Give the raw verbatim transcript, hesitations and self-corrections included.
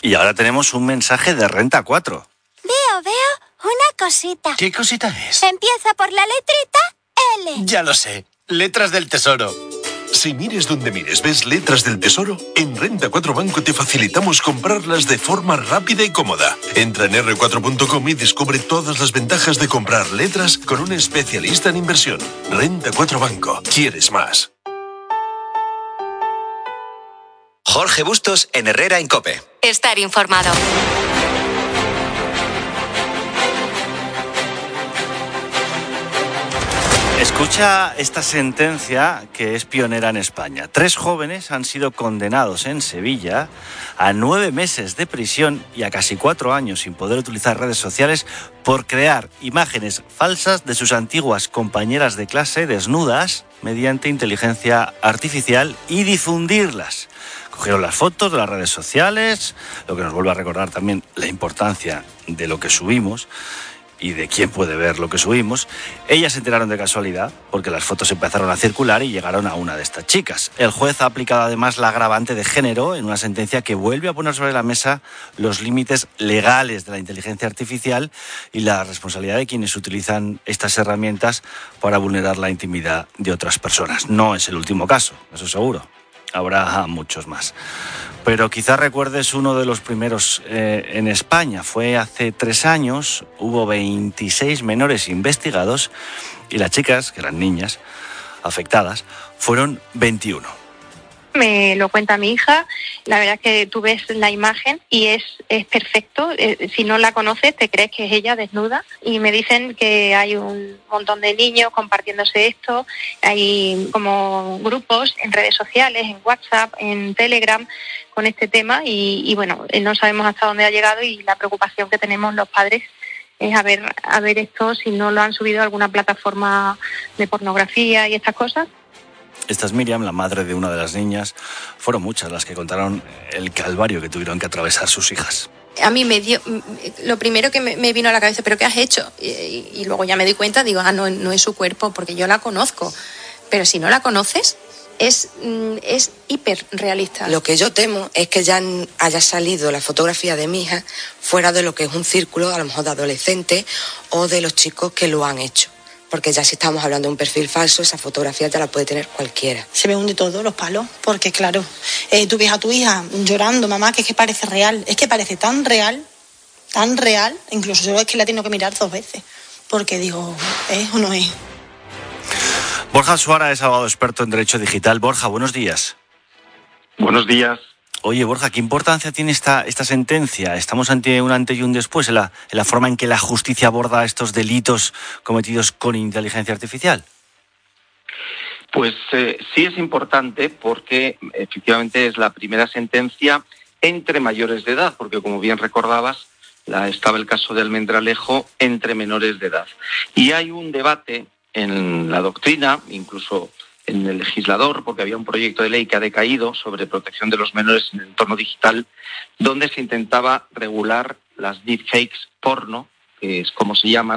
Y ahora tenemos un mensaje de Renta cuatro. Veo, veo una cosita. ¿Qué cosita es? Empieza por la letrita L. Ya lo sé. Letras del Tesoro. Si mires donde mires, ves letras del Tesoro, en Renta cuatro Banco te facilitamos comprarlas de forma rápida y cómoda. Entra en erre cuatro punto com y descubre todas las ventajas de comprar letras con un especialista en inversión. Renta cuatro Banco. ¿Quieres más? Jorge Bustos en Herrera en COPE. Estar informado. Escucha esta sentencia que es pionera en España. Tres jóvenes han sido condenados en Sevilla a nueve meses de prisión y a casi cuatro años sin poder utilizar redes sociales por crear imágenes falsas de sus antiguas compañeras de clase desnudas mediante inteligencia artificial y difundirlas. Cogieron las fotos de las redes sociales, lo que nos vuelve a recordar también la importancia de lo que subimos y de quién puede ver lo que subimos. Ellas se enteraron de casualidad porque las fotos empezaron a circular y llegaron a una de estas chicas. El juez ha aplicado además la agravante de género en una sentencia que vuelve a poner sobre la mesa los límites legales de la inteligencia artificial y la responsabilidad de quienes utilizan estas herramientas para vulnerar la intimidad de otras personas. No es el último caso, eso seguro. Habrá muchos más. Pero quizás recuerdes uno de los primeros eh, en España. Fue hace tres años, hubo veintiséis menores investigados y las chicas, que eran niñas afectadas, fueron veintiuno. Me lo cuenta mi hija, la verdad es que tú ves la imagen y es, es perfecto, eh, si no la conoces te crees que es ella desnuda y me dicen que hay un montón de niños compartiéndose esto, hay como grupos en redes sociales, en WhatsApp, en Telegram con este tema y, y bueno, no sabemos hasta dónde ha llegado y la preocupación que tenemos los padres es a ver, a ver esto si no lo han subido a alguna plataforma de pornografía y estas cosas. Esta es Miriam, la madre de una de las niñas. Fueron muchas las que contaron el calvario que tuvieron que atravesar sus hijas. A mí me dio, lo primero que me, me vino a la cabeza, ¿pero qué has hecho? Y, y, y luego ya me di cuenta, digo, ah, no, no es su cuerpo, porque yo la conozco. Pero si no la conoces, es, es hiper realista. Lo que yo temo es que ya haya salido la fotografía de mi hija fuera de lo que es un círculo, a lo mejor de adolescentes o de los chicos que lo han hecho. Porque ya si estamos hablando de un perfil falso, esa fotografía te la puede tener cualquiera. Se ven de todo los palos, porque claro, eh, tú ves a tu hija llorando, mamá, que es que parece real, es que parece tan real, tan real, incluso yo es que la tengo que mirar dos veces, porque digo, ¿es o no es? Borja Suara es abogado experto en Derecho Digital. Borja, buenos días. Buenos días. Oye, Borja, ¿qué importancia tiene esta, esta sentencia? ¿Estamos ante un antes y un después en la, en la forma en que la justicia aborda estos delitos cometidos con inteligencia artificial? Pues eh, sí es importante porque efectivamente es la primera sentencia entre mayores de edad, porque como bien recordabas, la, estaba el caso de Almendralejo entre menores de edad. Y hay un debate en la doctrina, incluso en el legislador, porque había un proyecto de ley que ha decaído sobre protección de los menores en el entorno digital, donde se intentaba regular las deepfakes porno, que es como se llaman,